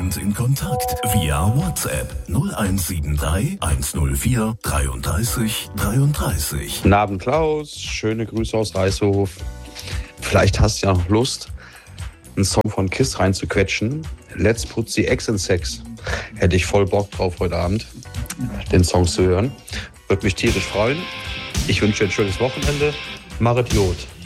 uns in Kontakt via WhatsApp 0173 104 33 33. Guten Abend, Klaus. Schöne Grüße aus Reißhof. Vielleicht hast du ja noch Lust, einen Song von Kiss reinzuquetschen. Let's Put the X in Sex. Hätte ich voll Bock drauf, heute Abend den Song zu hören. Würde mich tierisch freuen. Ich wünsche dir ein schönes Wochenende. Marit Jod.